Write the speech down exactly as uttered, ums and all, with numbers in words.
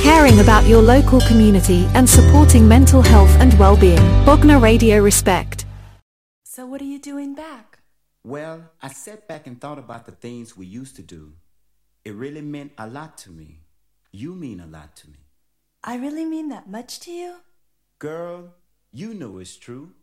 caring about your local community and supporting mental health and well-being. Bognor Radio Respect. So what are you doing back? Well, I sat back and thought about the things we used to do. It really meant a lot to me. You mean a lot to me. I really mean that much to you? Girl, you know it's true.